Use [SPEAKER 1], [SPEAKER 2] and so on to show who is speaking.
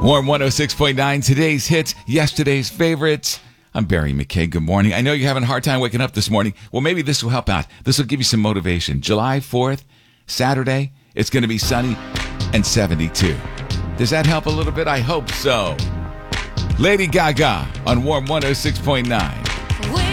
[SPEAKER 1] Warm 106.9, today's hits, yesterday's favorites. I'm Barry McKay. Good morning. I know you're having a hard time waking up this morning. Well, maybe this will help out. This will give you some motivation. July 4th, Saturday, it's going to be sunny and 72. Does that help a little bit? I hope so. Lady Gaga on Warm 106.9.